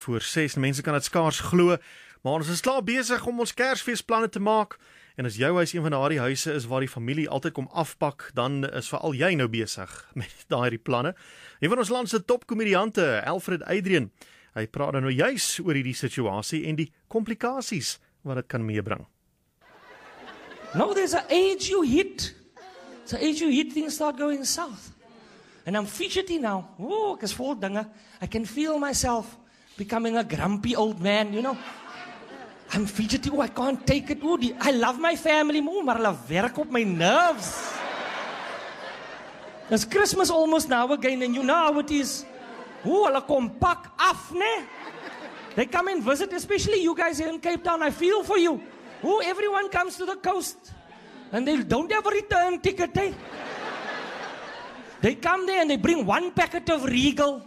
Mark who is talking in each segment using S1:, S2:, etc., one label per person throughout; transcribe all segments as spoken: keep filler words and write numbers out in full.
S1: voor ses. Mense kan dit skaars glo, maar ons is klaar besig om ons Kersfeesplanne te maak. En as jou huis een van daardie huise is waar die familie altyd kom afpak, dan is veral jy nou besig met daardie planne. Een van ons land se topkomediante, Alfred Adrian, hy praat dan nou juis oor hierdie situasie en die komplikasies wat dit kan meebring.
S2: No, there's an age you hit. It's an age you hit, things start going south. And I'm fidgety now. Oh, ek is vol dinge. I can feel myself becoming a grumpy old man, you know. I'm fidgety, oh, I can't take it. Oh, die, I love my family more, maar hulle werk op my nerves. It's Christmas almost now again, and you know how it is. Oh, hulle kom pak af, ne? They come and visit, especially you guys here in Cape Town. I feel for you. Oh, everyone comes to the coast, and they don't have a return ticket, eh? They come there and they bring one packet of Regal.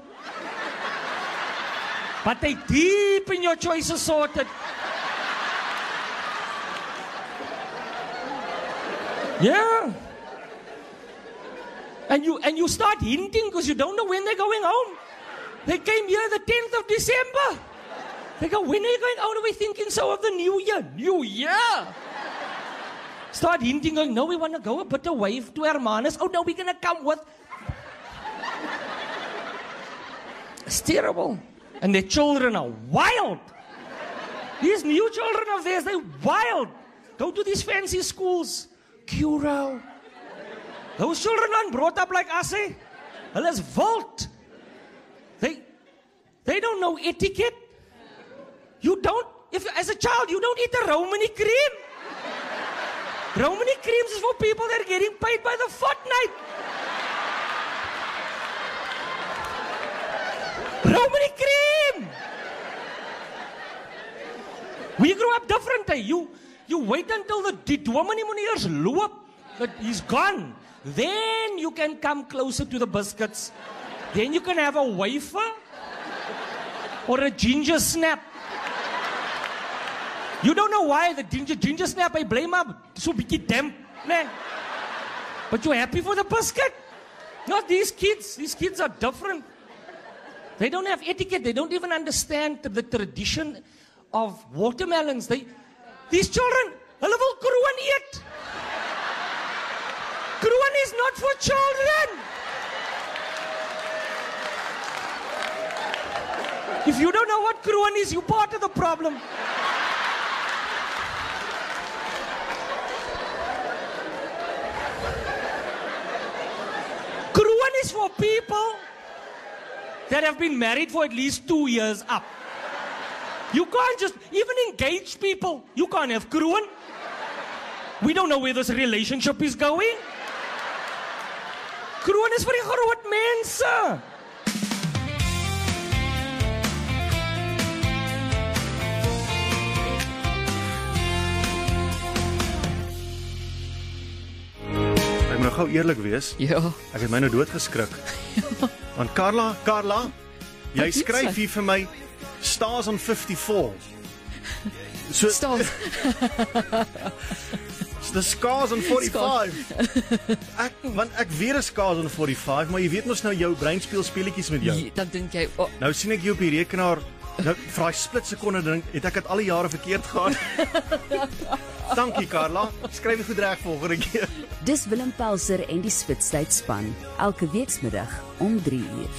S2: But they deep in your choices sorted. Yeah. And you and you start hinting because you don't know when they're going home. They came here the tenth of December. They go, when are you going out? Are we thinking so of the new year? New year. Start hinting, going, no, we want to go a bit away to Hermanus. Oh, no, we're going to come with. It's terrible. And their children are wild. These new children of theirs, they're wild. Go to these fancy schools. Curo. Those children aren't brought up like us, eh? Hulle is wild. They, they don't know etiquette. You don't, if as a child, you don't eat a Romany cream. Romany creams is for people that are getting paid by the fortnight. Romany cream. We grew up different, eh? You, you wait until the die dominee moet eers loop, but he's gone. Then you can come closer to the biscuits. Then you can have a wafer or a ginger snap. You don't know why the ginger ginger snap, I blame up. So bietjie damp, man. But you're happy for the biscuit. Not these kids. These kids are different. They don't have etiquette. They don't even understand the tradition of watermelons. They, these children, hulle wil kroon eet. Kroon is not for children. If you don't know what kroon is, you're part of the problem. Kroon is for people that have been married for at least two years up. You can't just, even engaged people, you can't have kroon. We don't know where this relationship is going. Kroon is vir die groot mense.
S1: Ek moet nou gou eerlik wees.
S3: Ja.
S1: Ek het my nou doodgeskrik.
S3: Ja.
S1: Want Carla, Carla, jy
S3: Wat
S1: skryf hier vir my Stars on fifty-four. So,
S3: Stars.
S1: The Scars on forty-five. Ek, want ek weet 'n Scars on forty-five, maar jy weet mos nou jou brein speel speletjies met jou.
S3: Ja, dan dink jy, oh,
S1: Nou sien ek jou op die rekenaar, nou vir daai split sekonde dink, het ek dit al die jare verkeerd gehad. Dankie Carla, skryf dit goed reg volgende keer.
S4: Dis Willem Pelser en die Spitstyd span, elke weekmiddag om drie uur.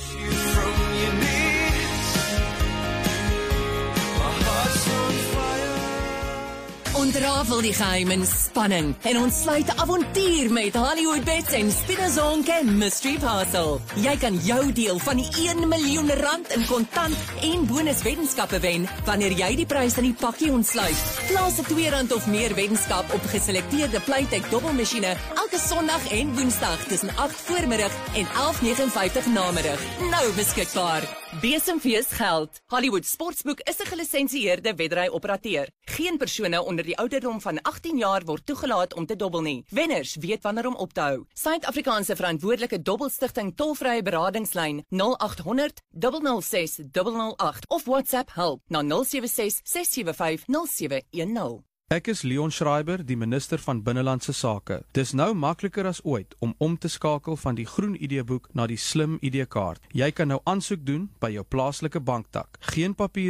S5: Ontrafel die geheim en spanning en ontsluit 'n avontuur met Hollywood Bets en Spinazonke Mystery Parcel. Jy kan jou deel van die een miljoen rand in kontant en bonuswetenskappe wen wanneer jy die prys in die pakkie ontsluit. Plaas 'n twee rand of meer wetenskap op geselekteerde Playtech dobbelmasjiene elke Sondag en Woensdag tussen agt voormiddag en elf vyf nege namiddag. Nou beskikbaar. Besemfees geld. Hollywood Sportsboek is 'n gelisensieerde wedry-operateur. Geen persone onder die ouderdom van agttien jaar word toegelaat om te dobbel nie. Wenners weet wanneer om op te hou. Suid-Afrikaanse verantwoordelike dobbelstigting tolvrye beradingslyn nul agt honderd nul nul ses nul nul agt of WhatsApp help na nul sewe ses ses sewe vyf nul sewe een nul.
S6: Ek is Leon Schreiber, die minister van Binnelandse Sake. Dis nou makliker as ooit om om te skakel van die groen I D-boek na die slim I D-kaart. Jy kan nou aansoek doen by jou plaaslike banktak. Geen papier